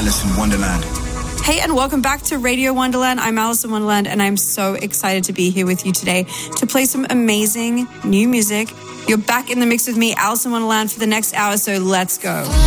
Alice in Wonderland. Hey, and welcome back to Radio Wonderland. I'm Alice in Wonderland, and I'm so excited to be here with you today to play some amazing new music. You're back in the mix with me, Alice in Wonderland, for the next hour, so let's go.